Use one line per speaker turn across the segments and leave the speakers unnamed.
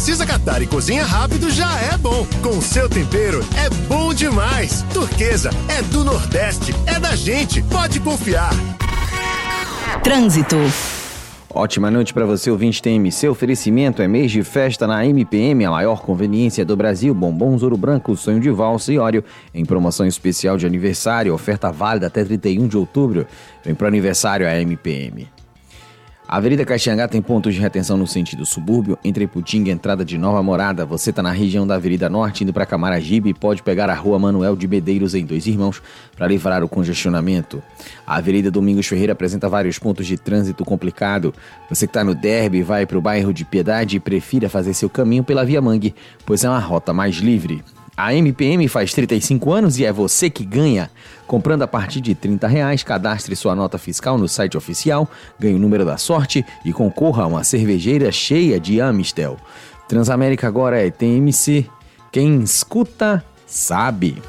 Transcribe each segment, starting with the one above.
precisa catar e cozinha rápido, já é bom. Com seu tempero, é bom demais. Turquesa é do Nordeste, é da gente, pode confiar.
Trânsito.
Ótima noite para você, ouvinte TMC. Oferecimento é mês de festa na MPM, a maior conveniência do Brasil. Bombons Ouro Branco, Sonho de Valsa e Óleo em promoção especial de aniversário. Oferta válida até 31 de outubro. Vem pro aniversário a MPM. A Avenida Caxangá tem pontos de retenção no sentido subúrbio, entre Iputinga e entrada de Nova Morada. Você está na região da Avenida Norte, indo para Camaragibe, e pode pegar a Rua Manuel de Medeiros em Dois Irmãos para livrar o congestionamento. A Avenida Domingos Ferreira apresenta vários pontos de trânsito complicado. Você que está no Derby, vai para o bairro de Piedade e prefira fazer seu caminho pela Via Mangue, pois é uma rota mais livre. A MPM faz 35 anos e é você que ganha. Comprando a partir de R$30, cadastre sua nota fiscal no site oficial, ganhe o número da sorte e concorra a uma cervejeira cheia de Amistel. Transamérica agora é TMC. Quem escuta, sabe.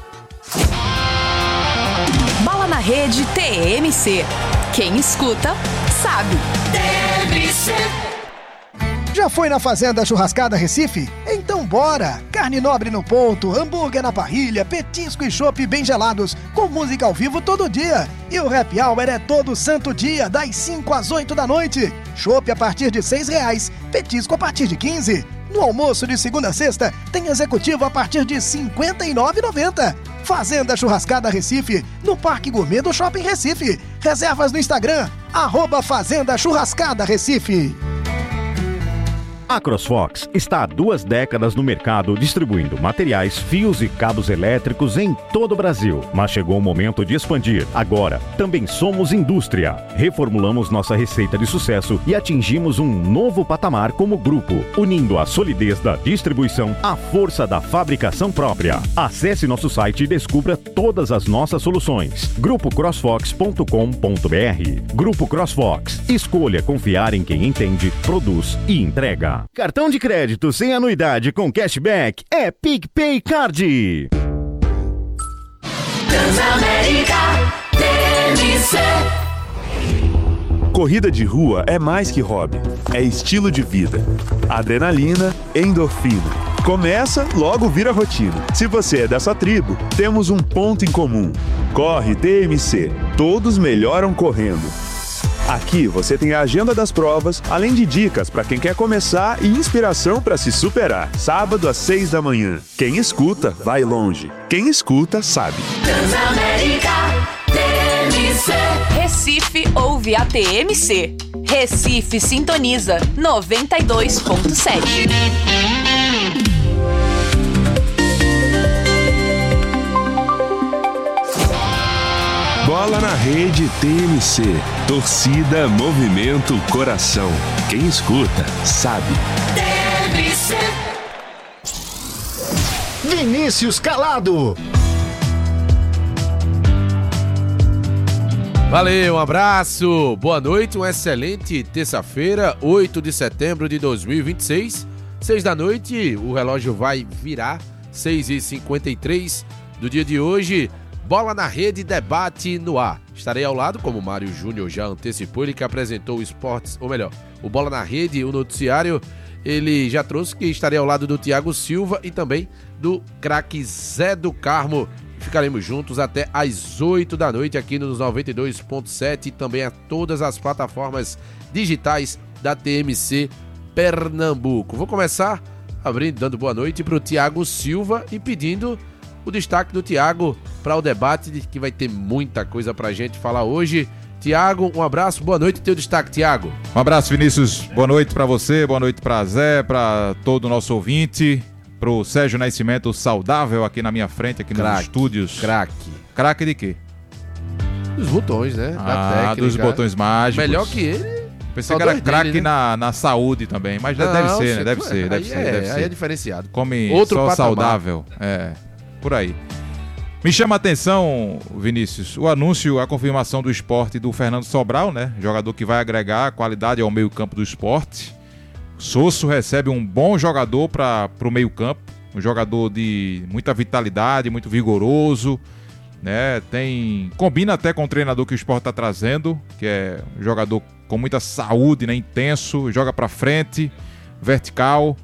Bola na Rede TMC. Quem escuta, sabe. TMC.
Já foi na Fazenda Churrascada Recife? Então bora! Carne nobre no ponto, hambúrguer na parrilha, petisco e chopp bem gelados, com música ao vivo todo dia. E o happy hour é todo santo dia, das 5 às 8 da noite. Chopp a partir de R$6, petisco a partir de 15. No almoço de segunda a sexta, tem executivo a partir de R$ 59,90. Fazenda Churrascada Recife, no Parque Gourmet do Shopping Recife. Reservas no Instagram, @Fazenda Churrascada Recife.
A CrossFox está há 2 décadas no mercado distribuindo materiais, fios e cabos elétricos em todo o Brasil. Mas chegou o momento de expandir. Agora, também somos indústria. Reformulamos nossa receita de sucesso e atingimos um novo patamar como grupo, unindo a solidez da distribuição à força da fabricação própria. Acesse nosso site e descubra todas as nossas soluções. grupocrossfox.com.br. Grupo CrossFox. Escolha confiar em quem entende, produz e entrega. Cartão de crédito sem anuidade com cashback é PicPay Card.
Transamérica TMC.
Corrida de rua é mais que hobby, é estilo de vida. Adrenalina, endorfina. Começa, logo vira rotina. Se você é dessa tribo, temos um ponto em comum. Corre TMC. Todos melhoram correndo. Aqui você tem a agenda das provas, além de dicas para quem quer começar e inspiração para se superar. Sábado às 6 da manhã. Quem escuta, vai longe. Quem escuta, sabe.
Transamérica TMC. Recife ouve a TMC. Recife sintoniza 92.7.
Bola na Rede TMC. Torcida, movimento, coração. Quem escuta, sabe.
TMC.
Vinícius Calado.
Valeu, um abraço, boa noite, uma excelente terça-feira, 8 de setembro de 2026, 6 da noite, o relógio vai virar, 6h53 do dia de hoje. Bola na Rede, debate no ar. Estarei ao lado, como o Mário Júnior já antecipou, ele que apresentou o esportes, ou melhor, o Bola na Rede, o noticiário, ele já trouxe que estarei ao lado do Thiago Silva e também do craque Zé do Carmo. Ficaremos juntos até às 8 da noite aqui nos 92.7 e também a todas as plataformas digitais da TMC Pernambuco. Vou começar abrindo, dando boa noite para o Thiago Silva e pedindo o destaque do Thiago para o debate, que vai ter muita coisa para a gente falar hoje. Thiago, um abraço, boa noite, teu destaque, Thiago.
Um abraço, Vinícius, boa noite para você, boa noite para Zé, para todo o nosso ouvinte, pro Sérgio Nascimento saudável aqui na minha frente, aqui nos estúdios. Craque de quê?
Dos botões, né? Da técnica.
Dos botões mágicos.
Melhor que ele.
Pensei que era craque, né? na saúde também, mas não, deve ser, né? Deve ser.
Aí é diferenciado.
Come
outro
só
patamar.
Saudável, por aí. Me chama a atenção, Vinícius, o anúncio, a confirmação do Sport do Fernando Sobral, né? Jogador que vai agregar qualidade ao meio-campo do Sport. Sosso recebe um bom jogador para o meio-campo, um jogador de muita vitalidade, muito vigoroso, né? Combina até com o treinador que o Sport está trazendo, que é um jogador com muita saúde, né? Intenso, joga para frente, vertical.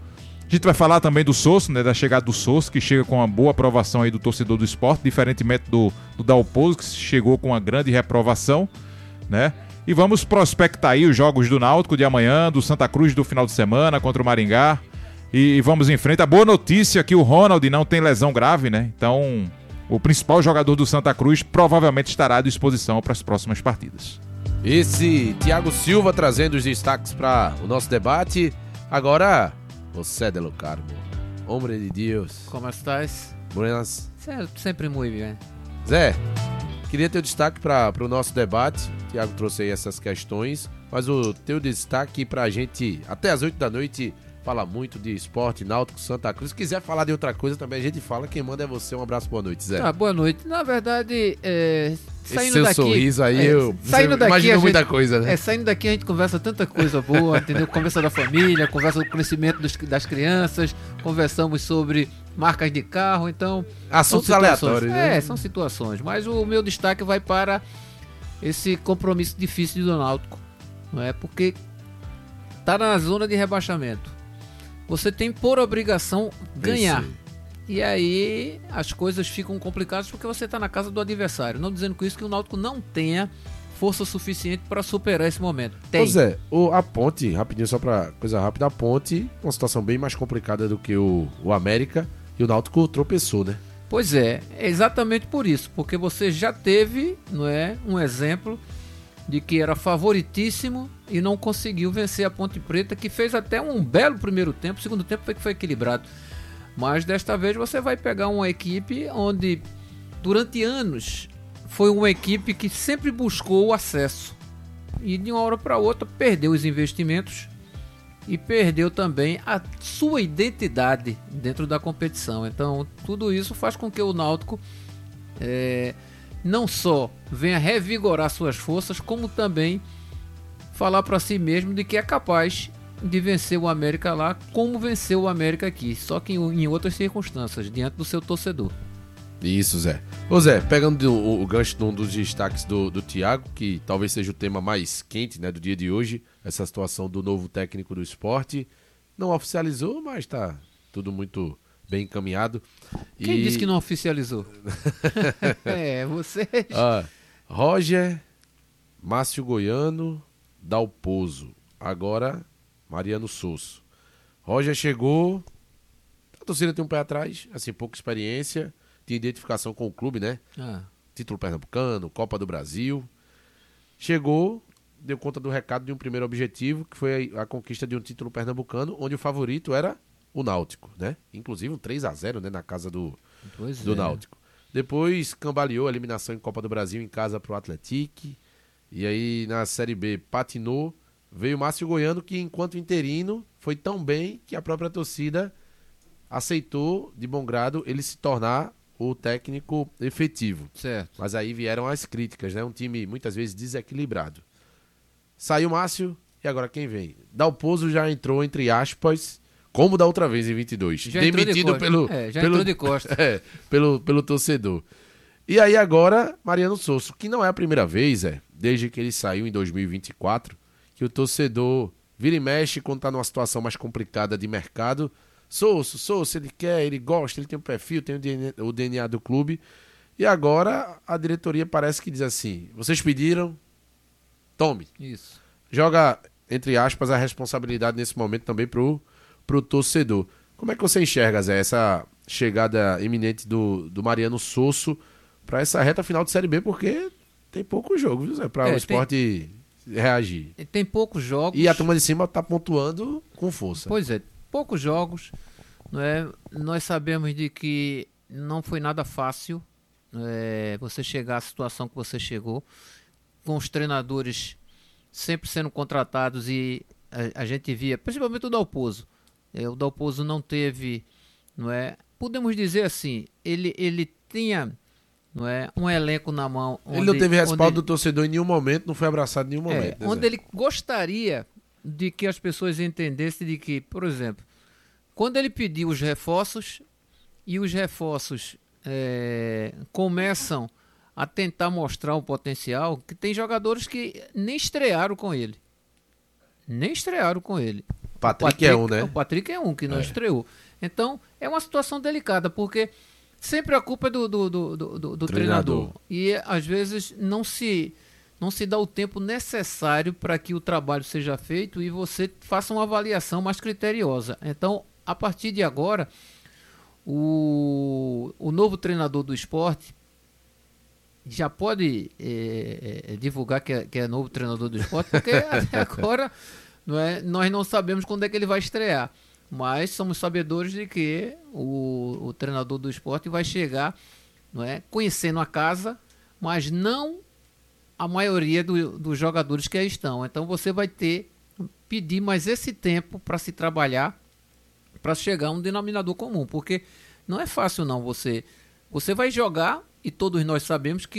A gente vai falar também do Sosso, né, da chegada do Sosso, que chega com uma boa aprovação aí do torcedor do esporte, diferentemente do Dalpozo, que chegou com uma grande reprovação, né? E vamos prospectar aí os jogos do Náutico de amanhã, do Santa Cruz do final de semana contra o Maringá. E vamos em frente. A boa notícia é que o Ronald não tem lesão grave, né? Então, o principal jogador do Santa Cruz provavelmente estará à disposição para as próximas partidas.
Esse Thiago Silva trazendo os destaques para o nosso debate. Agora, você de lo Carmo, homem de Deus.
Como estás?
Buenas.
Sempre muito bem.
Zé, queria ter o destaque para o nosso debate. O Thiago trouxe aí essas questões, mas o teu destaque para a gente, até às 8 da noite, fala muito de esporte, Náutico, Santa Cruz. Se quiser falar de outra coisa também, a gente fala. Quem manda é você. Um abraço, boa noite, Zé.
Boa noite. Na verdade, saindo
esse seu
daqui...
sorriso aí,
saindo daqui,
imagina muita coisa, né?
Saindo daqui a gente conversa tanta coisa boa, entendeu? Conversa da família, conversa do crescimento das crianças, conversamos sobre marcas de carro, então...
Assuntos aleatórios, né?
São situações. Mas o meu destaque vai para esse compromisso difícil do Náutico, não é? Porque tá na zona de rebaixamento. Você tem por obrigação ganhar. E aí as coisas ficam complicadas porque você está na casa do adversário. Não dizendo com isso que o Náutico não tenha força suficiente para superar esse momento. Tem.
Pois é, a Ponte, rapidinho só para coisa rápida, a Ponte, uma situação bem mais complicada do que o América, e o Náutico tropeçou, né?
Pois é exatamente por isso, porque você já teve, não é, um exemplo de que era favoritíssimo e não conseguiu vencer a Ponte Preta, que fez até um belo primeiro tempo. O segundo tempo foi equilibrado. Mas desta vez você vai pegar uma equipe onde, durante anos, foi uma equipe que sempre buscou o acesso. E de uma hora para outra perdeu os investimentos e perdeu também a sua identidade dentro da competição. Então tudo isso faz com que o Náutico não só venha revigorar suas forças, como também falar para si mesmo de que é capaz de vencer o América lá, como venceu o América aqui, só que em outras circunstâncias, diante do seu torcedor.
Isso, Zé. Ô Zé, pegando o gancho de um dos destaques do Thiago, que talvez seja o tema mais quente, né, do dia de hoje, essa situação do novo técnico do esporte, não oficializou, mas tá tudo muito bem encaminhado.
Quem disse que não oficializou? Você.
Roger, Márcio Goiano, Dalpozo, agora Mariano Sosso. Roger chegou, a torcida tem um pé atrás, assim, pouca experiência, tinha identificação com o clube, né? Título pernambucano, Copa do Brasil. Chegou, deu conta do recado de um primeiro objetivo, que foi a conquista de um título pernambucano, onde o favorito era o Náutico, né? Inclusive um 3-0, né, na casa do Náutico. Depois cambaleou a eliminação em Copa do Brasil em casa pro Atlético. E aí na Série B patinou. Veio o Márcio Goiano, que enquanto interino foi tão bem que a própria torcida aceitou de bom grado ele se tornar o técnico efetivo.
Certo.
Mas aí vieram as críticas, né? Um time muitas vezes desequilibrado. Saiu o Márcio e agora quem vem? Dalpozo já entrou, entre aspas, como da outra vez em 22.
Já
demitido
entrou de costa.
Pelo torcedor. E aí agora, Mariano Sosso, que não é a primeira vez, desde que ele saiu em 2024, que o torcedor vira e mexe quando tá numa situação mais complicada de mercado. Sosso, ele quer, ele gosta, ele tem um perfil, tem o DNA do clube. E agora a diretoria parece que diz assim, vocês pediram, tome.
Isso.
Joga, entre aspas, a responsabilidade nesse momento também pro torcedor. Como é que você enxerga, Zé, essa chegada iminente do Mariano Sosso para essa reta final de Série B? Porque tem pouco jogo, viu, Zé, para o esporte reagir.
Tem poucos jogos.
E a turma de cima tá pontuando com força.
Pois é, poucos jogos. Não é? Nós sabemos de que não foi nada fácil você chegar à situação que você chegou, com os treinadores sempre sendo contratados e a gente via, principalmente o Dalpozo. O Dalpozo não teve, não é? Podemos dizer assim, ele tinha, não é, um elenco na mão.
Ele não teve respaldo do torcedor em nenhum momento, não foi abraçado em nenhum momento. Né,
onde ele gostaria de que as pessoas entendessem de que, por exemplo, quando ele pediu os reforços e os reforços começam a tentar mostrar o potencial, que tem jogadores que nem estrearam com ele.
Patrick é um, né?
O Patrick é um que não estreou. Então, é uma situação delicada, porque sempre a culpa é do treinador. E, às vezes, não se dá o tempo necessário para que o trabalho seja feito e você faça uma avaliação mais criteriosa. Então, a partir de agora, o novo treinador do esporte já pode divulgar que é novo treinador do esporte, porque até agora nós não sabemos quando é que ele vai estrear. Mas somos sabedores de que o treinador do esporte vai chegar, conhecendo a casa, mas não a maioria dos jogadores que aí estão. Então você vai pedir mais esse tempo para se trabalhar, para chegar a um denominador comum, porque não é fácil não. Você vai jogar, e todos nós sabemos que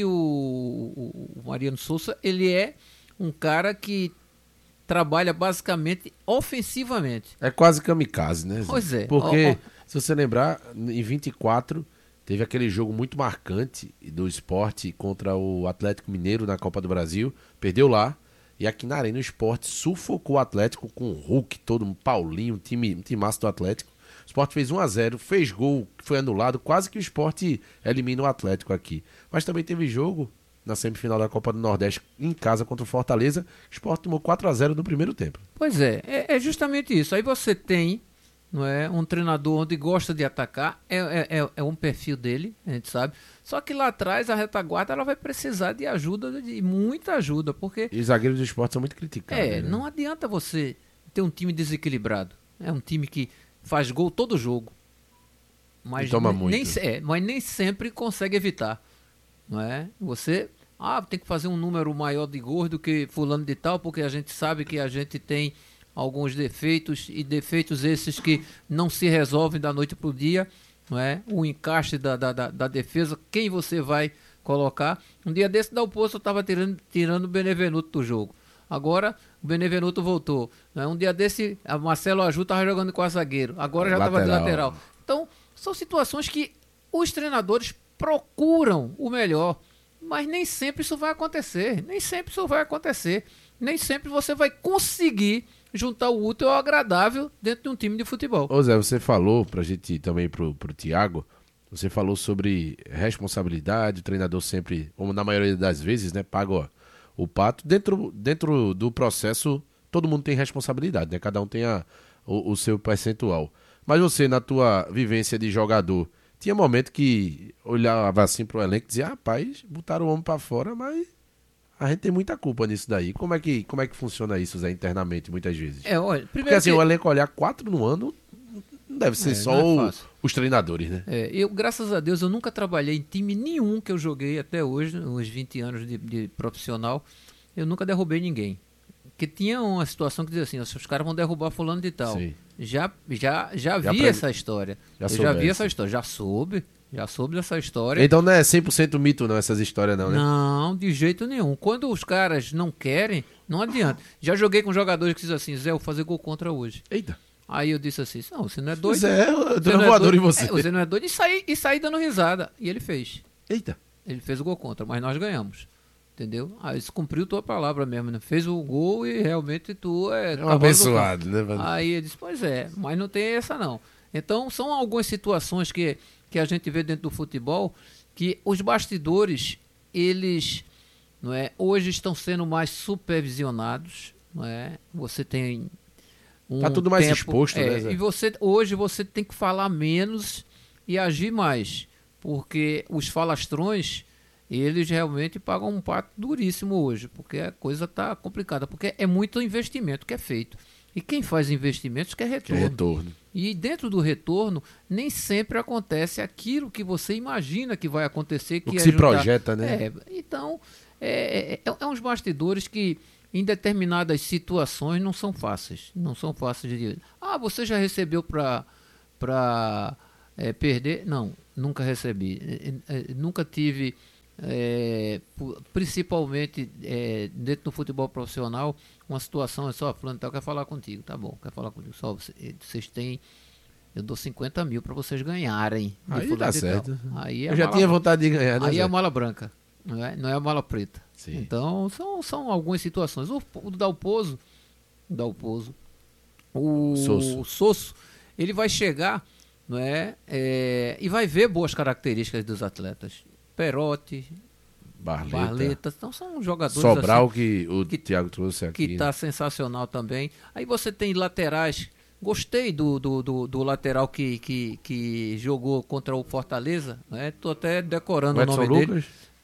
o Mariano Souza, ele é um cara que trabalha basicamente ofensivamente.
É quase kamikaze, né, Zé?
Pois é.
Porque, se você lembrar, em 24 teve aquele jogo muito marcante do Sport contra o Atlético Mineiro na Copa do Brasil, perdeu lá, e aqui na Arena o Sport sufocou o Atlético com o Hulk, todo um Paulinho, um timaço do Atlético. O Sport fez 1-0, fez gol, foi anulado, quase que o Sport elimina o Atlético aqui. Mas também teve jogo na semifinal da Copa do Nordeste em casa contra o Fortaleza. O Sport tomou 4-0 no primeiro tempo.
Pois é justamente isso. Aí você tem um treinador onde gosta de atacar, é um perfil dele, a gente sabe. Só que lá atrás a retaguarda ela vai precisar de ajuda, de muita ajuda, porque...
E os zagueiros do Sport são muito criticados. Né?
Não adianta você ter um time desequilibrado. É um time que faz gol todo jogo. Mas
toma muito.
Mas nem sempre consegue evitar. Não é? Você tem que fazer um número maior de gols do que fulano de tal, porque a gente sabe que a gente tem alguns defeitos, e defeitos esses que não se resolvem da noite para o dia. Não é? O encaixe da defesa, quem você vai colocar. Um dia desse, Dalpozo estava tirando o Benevenuto do jogo. Agora o Benevenuto voltou. Um dia desse, a Marcelo Aju estava jogando com a zagueiro. Agora já estava de lateral. Então, são situações que os treinadores procuram o melhor. Mas nem sempre isso vai acontecer. Nem sempre você vai conseguir juntar o útil ao agradável dentro de um time de futebol.
Ô Zé, você falou, pra gente também pro Thiago, você falou sobre responsabilidade, o treinador sempre, ou na maioria das vezes, paga o pato. Dentro do processo, todo mundo tem responsabilidade, né? Cada um tem o seu percentual. Mas você, na tua vivência de jogador, tinha momento que olhava assim pro elenco e dizia, rapaz, botaram o homem pra fora, mas a gente tem muita culpa nisso daí. Como é que funciona isso, Zé, internamente, muitas vezes?
Olha,
porque assim, o elenco olhar 4 no ano, não deve ser só os treinadores, né?
Eu, graças a Deus, eu nunca trabalhei em time nenhum que eu joguei até hoje, uns 20 anos de profissional, eu nunca derrubei ninguém. Porque tinha uma situação que dizia assim, os caras vão derrubar fulano de tal. Sim. Já vi essa história. Já soube dessa história.
Então não é 100% mito não, essas histórias não, né?
Não, de jeito nenhum. Quando os caras não querem, não adianta. Já joguei com jogadores que dizem assim, Zé, eu vou fazer gol contra hoje.
Eita.
Aí eu disse assim, não, você não é doido.
Zé, eu dou voador em você.
Você não é doido. E saí dando risada. E ele fez.
Eita.
Ele fez o gol contra, mas nós ganhamos. Entendeu? Aí você cumpriu tua palavra mesmo, né? Fez o gol e realmente tu é
um abençoado, né?
Aí ele disse, pois é, mas não tem essa não. Então são algumas situações que a gente vê dentro do futebol que os bastidores, eles hoje estão sendo mais supervisionados, Você tem
tá tudo mais exposto, né, Zé?
E hoje você tem que falar menos e agir mais, porque os falastrões, eles realmente pagam um pato duríssimo hoje, porque a coisa está complicada, porque é muito investimento que é feito. E quem faz investimentos quer retorno. E dentro do retorno, nem sempre acontece aquilo que você imagina que vai acontecer.
Que se projeta, né?
Então, é uns bastidores que, em determinadas situações, não são fáceis. Não são fáceis de dizer. Você já recebeu para perder? Não, nunca recebi. Nunca tive... principalmente dentro do futebol profissional, uma situação só, fulano tal, quer falar contigo, tá bom, quer falar contigo, só vocês têm, eu dou 50 mil para vocês ganharem.
Aí dá certo.
Aí
eu já tinha vontade de ganhar, né?
Aí é a mala branca, não é a mala preta.
Sim.
Então são algumas situações. O Dalpozo, o Sosso, ele vai chegar, não é, e vai ver boas características dos atletas. Perotti, Barleta, então são jogadores
Sobral
assim,
que o Thiago trouxe aqui.
Que está sensacional também. Aí você tem laterais. Gostei do lateral que jogou contra o Fortaleza, né? Tô até decorando o nome dele.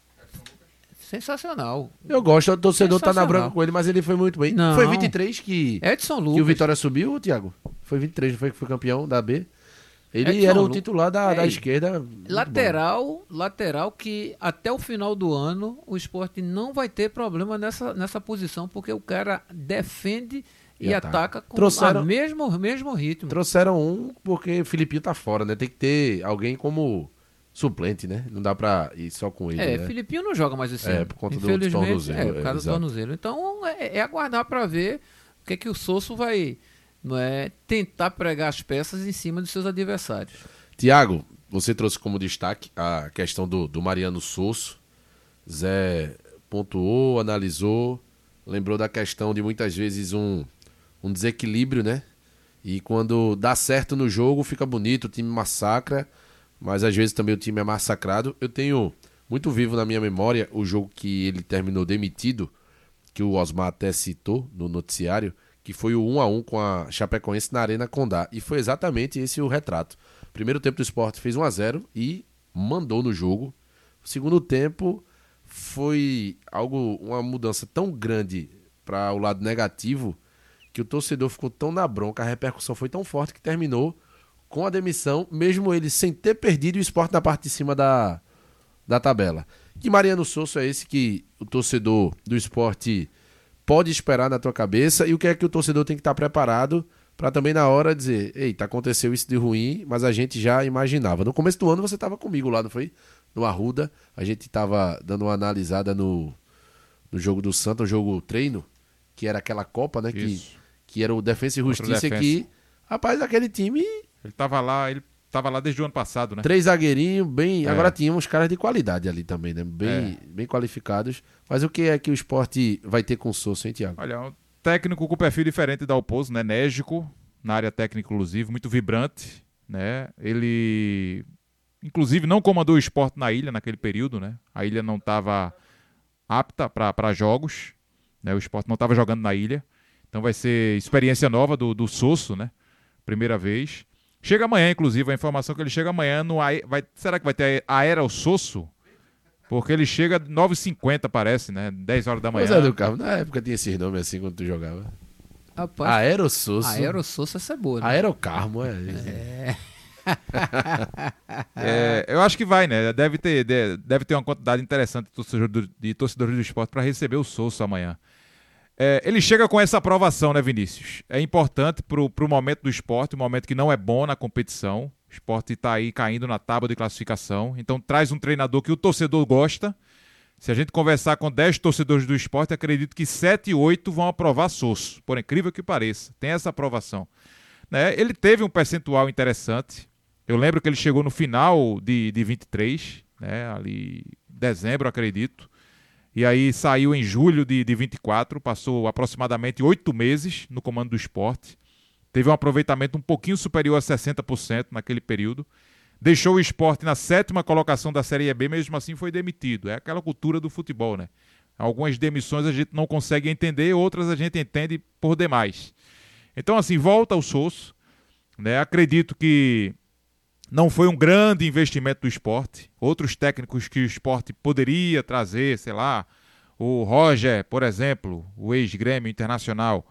Sensacional.
Eu gosto, o torcedor tá na branca com ele, mas ele foi muito bem.
Não.
Foi 23 que
Edson Lucas.
Que o Vitória subiu, Thiago? Foi 23, não foi que foi campeão da B? Ele
Edson
era o
Lucas.
titular da esquerda.
Lateral que até o final do ano o Sport não vai ter problema nessa posição, porque o cara defende e ataca com o mesmo ritmo.
Trouxeram um porque o Filipinho tá fora, né? Tem que ter alguém como suplente, né? Não dá pra ir só com ele, né?
Filipinho não joga mais esse ano.
Por conta do
Infelizmente,
tornozelo.
por causa do tornozelo. Então, é aguardar pra ver o que o Sosso vai tentar pregar as peças em cima dos seus adversários.
Thiago, você trouxe como destaque a questão do Mariano Sosso. Zé pontuou, analisou, lembrou da questão de muitas vezes um desequilíbrio, né? E quando dá certo no jogo, fica bonito, o time massacra, mas às vezes também o time é massacrado. Eu tenho muito vivo na minha memória o jogo que ele terminou demitido, que o Osmar até citou no noticiário, que foi o 1-1 com a Chapecoense na Arena Condá. E foi exatamente esse o retrato. Primeiro tempo do Sport fez 1-0 e mandou no jogo. O segundo tempo foi uma mudança tão grande para o lado negativo que o torcedor ficou tão na bronca, a repercussão foi tão forte que terminou com a demissão, mesmo ele sem ter perdido o Sport na parte de cima da tabela. Que Mariano Sosso é esse que o torcedor do Sport pode esperar na tua cabeça e o que é que o torcedor tem que estar preparado para também na hora dizer, eita, aconteceu isso de ruim, mas a gente já imaginava. No começo do ano você estava comigo lá, não foi? No Arruda, a gente estava dando uma analisada no jogo do Santa, o jogo treino, que era aquela Copa, né? Que era o Defensa e Justiça, que, rapaz, aquele time...
Ele tava lá desde o ano passado, né?
3 zagueirinhos, bem... Agora tinha uns caras de qualidade ali também, né? Bem qualificados. Mas o que é que o Sport vai ter com o Sosso, hein, Thiago?
Olha, um técnico com perfil diferente da Oposo, né? Enérgico, na área técnica, inclusive, muito vibrante, né? Ele, inclusive, não comandou o Sport na ilha naquele período, né? A ilha não estava apta para jogos, né? O Sport não estava jogando na ilha. Então vai ser experiência nova do Sosso, né? Primeira vez. Chega amanhã, inclusive, a informação que ele chega amanhã no... será que vai ter Aero Sosso? Porque ele chega 9h50, parece, né? 10 horas da manhã.
Mas do carro, na época tinha esses nomes assim quando tu jogava.
Rapaz,
Aero Sosso.
Aero Sosso, essa é boa, né?
Aerocarmo,
eu acho que vai, né? Deve ter uma quantidade interessante de torcedores do Sport para receber o Sosso amanhã. Ele chega com essa aprovação, né, Vinícius? É importante pro momento do Sport, um momento que não é bom na competição. O Sport está aí caindo na tábua de classificação. Então traz um treinador que o torcedor gosta. Se a gente conversar com 10 torcedores do Sport, acredito que 7, 8 vão aprovar Sosso. Por incrível que pareça, tem essa aprovação. Né? Ele teve um percentual interessante. Eu lembro que ele chegou no final de 23, né? Ali em dezembro, acredito. E aí saiu em julho de 24, passou aproximadamente 8 meses no comando do Sport. Teve um aproveitamento um pouquinho superior a 60% naquele período. Deixou o Sport na 7ª colocação da Série B, mesmo assim foi demitido. É aquela cultura do futebol, né? Algumas demissões a gente não consegue entender, outras a gente entende por demais. Então, assim, volta o Sosso, né? Acredito que não foi um grande investimento do Sport. Outros técnicos que o Sport poderia trazer, sei lá, o Roger, por exemplo, o ex-Grêmio Internacional,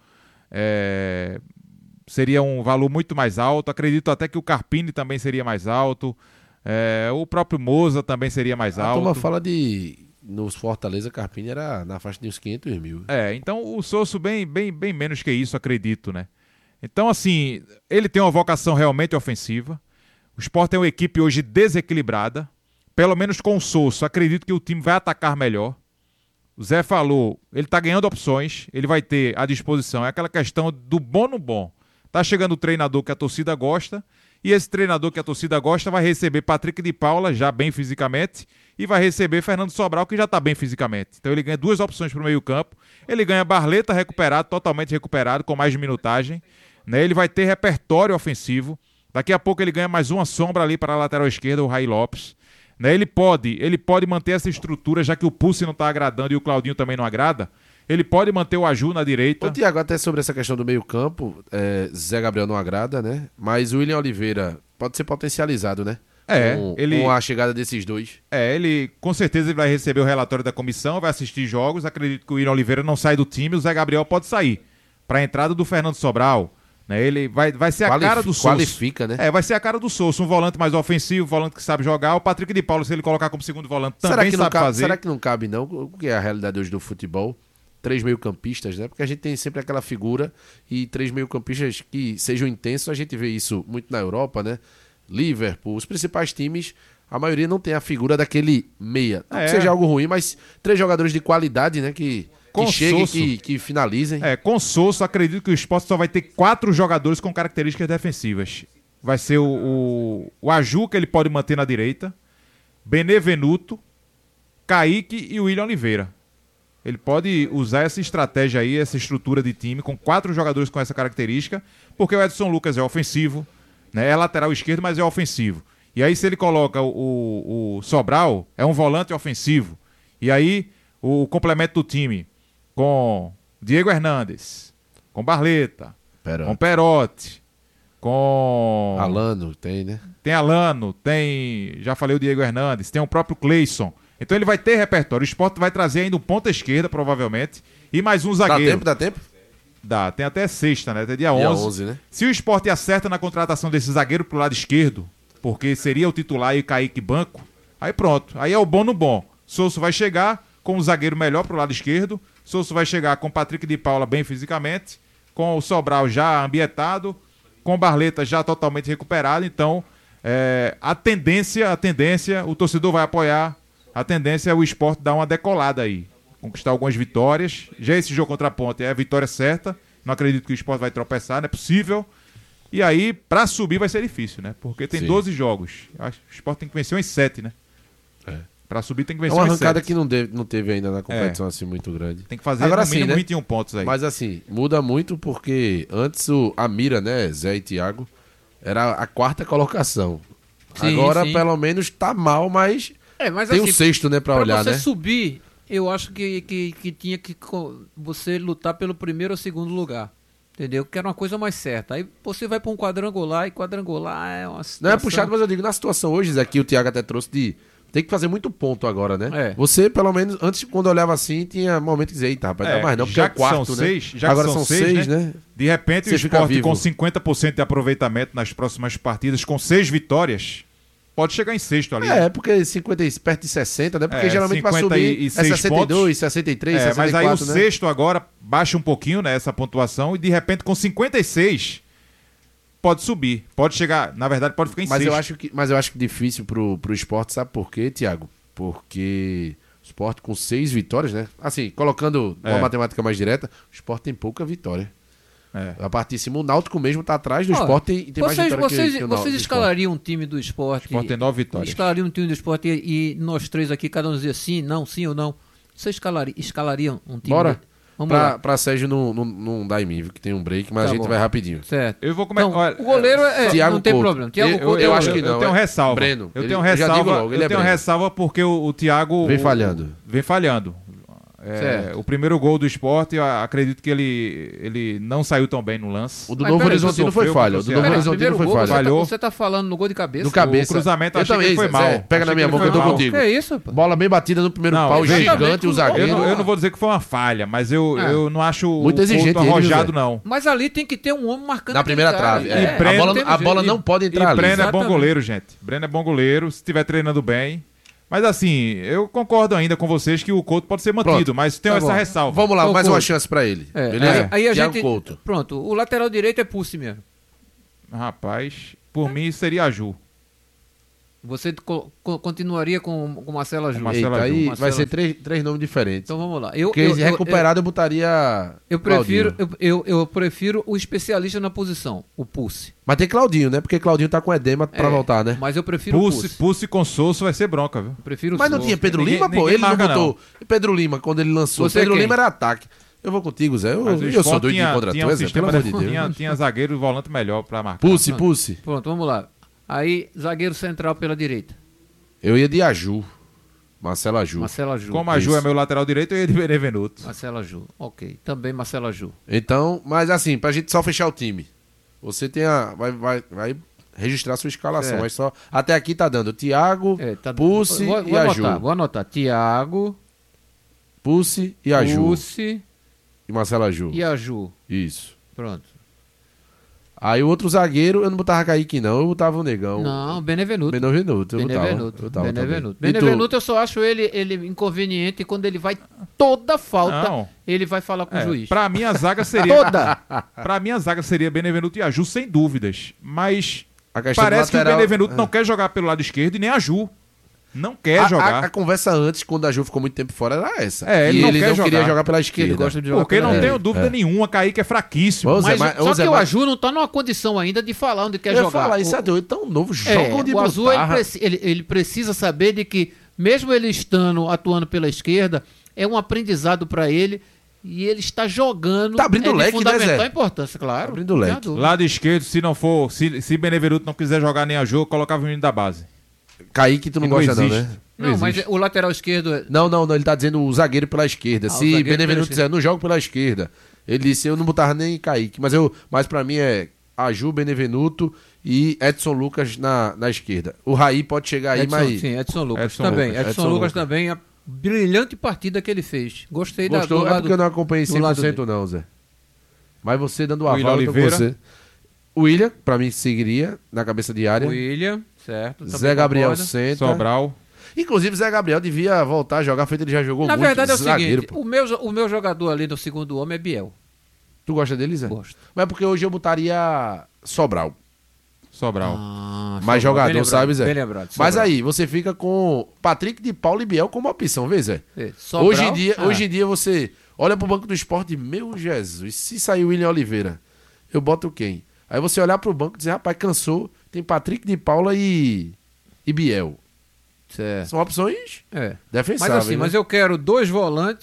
seria um valor muito mais alto. Acredito até que o Carpini também seria mais alto. O próprio Moza também seria mais alto.
A turma fala nos Fortaleza, Carpini era na faixa de uns 500 mil.
Então o Sosso bem menos que isso, acredito, né? Então, assim, ele tem uma vocação realmente ofensiva. O Sport é uma equipe hoje desequilibrada. Pelo menos com o Sosso, acredito que o time vai atacar melhor. O Zé falou, ele está ganhando opções, ele vai ter à disposição. É aquela questão do bom no bom. Tá chegando o treinador que a torcida gosta, e esse treinador que a torcida gosta vai receber Patrick de Paula, já bem fisicamente, e vai receber Fernando Sobral, que já está bem fisicamente. Então ele ganha 2 opções para o meio campo. Ele ganha Barleta recuperado, totalmente recuperado, com mais minutagem. né? Ele vai ter repertório ofensivo. Daqui a pouco ele ganha mais uma sombra ali para a lateral esquerda, o Raí Lopes. Né? Ele pode manter essa estrutura, já que o Pulse não está agradando e o Claudinho também não agrada. Ele pode manter o Aju na direita.
Ô, Tiago, até sobre essa questão do meio-campo, Zé Gabriel não agrada, né? Mas o William Oliveira pode ser potencializado, né? Com a chegada desses dois.
Ele com certeza vai receber o relatório da comissão, vai assistir jogos. Acredito que o William Oliveira não sai do time, o Zé Gabriel pode sair. Para a entrada do Fernando Sobral. Né? Ele vai ser a cara do Sousa.
Qualifica, né?
Vai ser a cara do Sousa. Um volante mais ofensivo, um volante que sabe jogar. O Patrick de Paulo, se ele colocar como segundo volante, também sabe fazer.
Será que não cabe, não? O que é a realidade hoje do futebol? 3 meio-campistas, né? Porque a gente tem sempre aquela figura e 3 meio-campistas que sejam intensos. A gente vê isso muito na Europa, né? Liverpool, os principais times, a maioria não tem a figura daquele meia. Não que seja algo ruim, mas 3 jogadores de qualidade, né? Que cheguem, que finalizem.
Com Sousa, acredito que o Sport só vai ter 4 jogadores com características defensivas. Vai ser o Aju, que ele pode manter na direita, Benevenuto, Kaique e o William Oliveira. Ele pode usar essa estratégia aí, essa estrutura de time, com 4 jogadores com essa característica, porque o Edson Lucas é ofensivo, né? É lateral esquerdo, mas é ofensivo. E aí, se ele coloca o Sobral, é um volante ofensivo. E aí, o complemento do time com Diego Hernandes, com Barleta, com Perotti, com...
Alano, tem, né?
Tem Alano, tem... Já falei o Diego Hernandes, tem o próprio Cleison. Então ele vai ter repertório. O Sport vai trazer ainda um ponta esquerda, provavelmente, e mais um zagueiro.
Dá tempo?
Dá, tem até sexta, né? Até dia 11.
Né?
Se o Sport acerta na contratação desse zagueiro pro lado esquerdo, porque seria o titular e o Kaique banco, aí pronto. Aí é o bom no bom. Sousa vai chegar com o zagueiro melhor pro lado esquerdo, Sousa vai chegar com o Patrick de Paula bem fisicamente, com o Sobral já ambientado, com o Barleta já totalmente recuperado. Então, a tendência, o torcedor vai apoiar. A tendência é o Sport dar uma decolada aí, conquistar algumas vitórias. Já esse jogo contra a Ponte é a vitória certa. Não acredito que o Sport vai tropeçar, não é possível. E aí, pra subir vai ser difícil, né? Porque tem 12 jogos. O Sport tem que vencer uns 7, né? Pra subir tem que vencer uns 7.
É uma arrancada que não teve ainda na competição assim muito grande.
Tem que fazer agora, no mínimo, né? 21 pontos aí.
Mas assim, muda muito porque antes a mira, né, Zé e Thiago, era a 4ª colocação. Sim, agora, pelo menos, tá mal, mas...
mas
tem
assim,
um sexto, né, pra olhar, né?
Pra você subir, eu acho que tinha que você lutar pelo primeiro ou segundo lugar. Entendeu? Que era uma coisa mais certa. Aí você vai pra um quadrangular, e quadrangular é uma situação...
Não é puxado, mas eu digo, na situação hoje, Zé, que o Thiago até trouxe tem que fazer muito ponto agora, né? Você, pelo menos, antes, quando olhava assim, tinha momento que dizia, eita, rapaz, dá mais não, porque é o quarto, né?
Agora são 6, né? De repente, o Sport com 50% de aproveitamento nas próximas partidas, com 6 vitórias... Pode chegar em sexto ali.
Porque 50, perto de 60, né? Porque geralmente para subir é 62, pontos. 63, 64,
mas aí o
né?
sexto agora baixa um pouquinho, né, essa pontuação, e de repente com 56 pode subir. Pode chegar, na verdade pode ficar em sexto.
Mas eu acho que difícil pro Sport, sabe por quê, Thiago? Porque o Sport com 6 vitórias, né? Assim, colocando uma matemática mais direta, o Sport tem pouca vitória. A partir de cima, o Náutico mesmo tá atrás do Sport e tem mais vitória que o Náutico.
Vocês escalariam um time do Sport?
O Sport tem 9 vitórias.
Escalariam um time do Sport e nós 3 aqui, cada um dizia sim ou não. Vocês escalariam um time?
Bora. Vamos lá. Pra Sérgio não dar em mim, que tem um break, mas a gente vai rapidinho.
Certo.
Eu vou começar.
Então, o goleiro
Thiago
não tem
Couto.
problema. Thiago Couto,
eu acho que não.
Eu tenho ressalva.
Breno.
Eu tenho ressalva porque o Thiago
vem falhando.
O primeiro gol do Sport, eu acredito que ele não saiu tão bem no lance.
O do Novo Horizontino foi falha. O do Novo Horizontino foi falha.
Falhou. Você tá falando no gol de cabeça?
No cabeça.
O cruzamento achei que foi mal.
Pega na minha mão que eu tô contigo.
Que isso, pô?
Bola bem batida no primeiro pau, gigante, o zagueiro.
Eu não vou dizer que foi uma falha, mas eu não acho
muito exigente
arrojado, não.
Mas ali tem que ter um homem marcando
na primeira trave. A bola não pode entrar ali.
E Breno é bom goleiro, gente. Breno é bom goleiro, se estiver treinando bem. Mas assim, eu concordo ainda com vocês que o Couto pode ser mantido, mas tem essa ressalva.
Vamos lá, mais uma chance pra ele. Beleza?
Aí a gente... Couto. Pronto, o lateral direito é Pulse mesmo.
Rapaz, por mim seria Aju.
Você continuaria com Marcelo Aju?
Aí vai ser três nomes diferentes.
Então vamos lá.
Porque recuperado eu botaria.
Eu prefiro o especialista na posição, o Pulse.
Mas tem Claudinho, né? Porque Claudinho tá com edema pra voltar, né?
Mas eu prefiro o Pulse.
Pulse com Sousa vai ser bronca, viu?
Eu prefiro
mas não tinha Pedro Lima, pô? Ele não botou. Pedro Lima, quando ele lançou. Pedro Lima era ataque. Eu vou contigo, Zé.
Mas o
Eu sou
Sport
doido de contra
tinha
tu,
um
Zé,
sistema
pelo amor de Deus.
tinha zagueiro e volante melhor pra marcar.
Pulse.
Pronto, vamos lá. Aí, zagueiro central pela direita.
Eu ia de Aju. Marcelo Aju.
Marcelo Aju.
Como a Ju é meu lateral direito, eu ia de Benevenuto.
Marcelo Aju. Ok. Também Marcelo Aju.
Então, mas assim, pra gente só fechar o time. Você tem vai registrar sua escalação.
Certo.
Mas só. Até aqui tá dando Thiago, Pulse e Aju.
Vou anotar. Thiago,
Pulse e Aju.
Pulse
E Marcelo Aju.
e Aju.
Isso.
Pronto.
Aí o outro zagueiro, eu não botava Kaique, não. Eu botava o Negão.
Não, Benevenuto.
Benevenuto.
Benevenuto.
Eu botava
Benevenuto.
também. E tu?
Benevenuto, eu só acho ele inconveniente quando ele vai toda falta,
Não.
ele vai falar com o juiz.
Pra mim a zaga seria...
Toda!
Pra mim a zaga seria Benevenuto e Aju, sem dúvidas. Mas
A questão
parece
do lateral-
que o Benevenuto não quer jogar pelo lado esquerdo e nem a Ju. Não quer jogar.
A conversa antes, quando a Ju ficou muito tempo fora, era essa.
É, ele
E
não
ele
quer
não queria
jogar.
jogar pela esquerda.
Ele gosta de jogar
Porque
pela
não
direita.
tenho dúvida nenhuma, Kaique é fraquíssimo.
Ô, Zé,
Mas,
mas-
só
ô, Zé,
que o
mas-
Aju não tá numa condição ainda de falar onde quer
Eu ia
jogar.
falar, isso é doido, tão novo, joga onde
o Azul
botar.
ele precisa saber de que, mesmo ele estando atuando pela esquerda, é um aprendizado para ele e ele está jogando.
Tá abrindo
é
o leque,
de fundamental
né, Zé?
importância, claro.
Tá abrindo o leque.
Sem dúvida.
Lado esquerdo, se não for, se Benevenuto não quiser jogar nem a Ju, eu colocava o menino da base.
Kaique, tu não
Não
gosta, não,
existe.
né?
Não, mas
existe.
o lateral esquerdo é.
Não, ele tá dizendo o zagueiro pela esquerda.
o
Se
zagueiro
Benevenuto
pela
disser, não jogo pela esquerda, ele disse, eu não botava nem Kaique. Mas pra mim é Aju, Benevenuto e Edson Lucas na esquerda. O Raí pode chegar aí,
Edson,
mas...
sim, Edson Lucas
Edson
também.
Lucas.
Edson
Edson
Lucas
Lucas.
também, a brilhante partida que ele fez. Gostei
Gostou?
do
É
lado.
porque eu não acompanhei
do lado
100%
dele.
não, Zé. Mas você dando o
William
aval, eu tô com
Oliveira.
você. O William, pra mim, seguiria na cabeça de área.
William, certo. também
Zé Gabriel
concordo.
senta.
Sobral.
Inclusive, Zé Gabriel devia voltar a jogar, feito ele já jogou
Na
muito.
verdade é o
zagueiro,
seguinte,
pô.
o meu jogador ali no segundo homem é Biel.
Tu gosta dele, Zé?
Gosto.
Mas é porque hoje eu botaria Sobral.
Sobral.
Mais jogador,
bem lembrado,
sabe, Zé?
bem lembrado,
Mas
Sobral.
aí, você fica com Patrick de Paulo e Biel como opção, vê, Zé?
Sobral,
Hoje em dia você olha pro banco do esporte e, meu Jesus, se sair o William Oliveira, eu boto quem? Aí você olhar pro banco e dizer, rapaz, cansou, tem Patrick de Paula e Biel.
Certo.
São opções
É.
defensáveis.
Mas assim,
né?
mas eu quero dois volantes